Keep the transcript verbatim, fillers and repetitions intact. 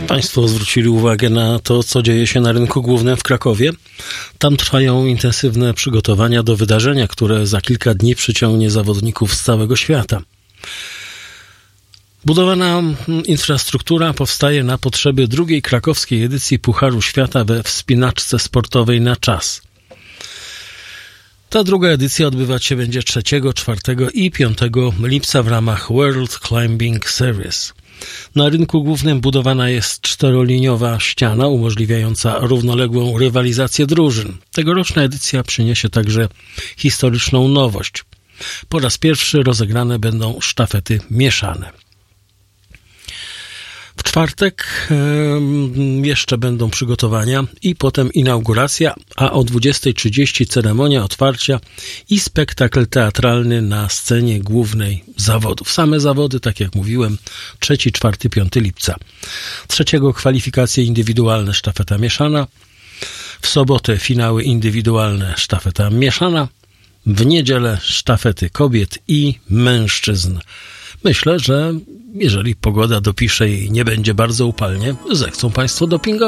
Państwo zwrócili uwagę na to, co dzieje się na rynku głównym w Krakowie. Tam trwają intensywne przygotowania do wydarzenia, które za kilka dni przyciągnie zawodników z całego świata. Budowana infrastruktura powstaje na potrzeby drugiej krakowskiej edycji Pucharu Świata we wspinaczce sportowej na czas. Ta druga edycja odbywać się będzie trzeciego, czwartego i piątego lipca w ramach World Climbing Series. Na rynku głównym budowana jest czteroliniowa ściana umożliwiająca równoległą rywalizację drużyn. Tegoroczna edycja przyniesie także historyczną nowość. Po raz pierwszy rozegrane będą sztafety mieszane. W czwartek e, jeszcze będą przygotowania i potem inauguracja, a o dwudziestej trzydzieści ceremonia otwarcia i spektakl teatralny na scenie głównej zawodów. Same zawody, tak jak mówiłem, trzeci, czwarty, piąty lipca. Trzeciego kwalifikacje indywidualne sztafeta mieszana. W sobotę finały indywidualne sztafeta mieszana. W niedzielę sztafety kobiet i mężczyzn. Myślę, że jeżeli pogoda dopisze i nie będzie bardzo upalnie, zechcą Państwo dopingować.